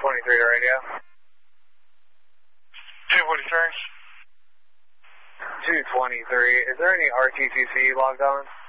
223 to radio. 243. 223. Is there any RTCC logged on?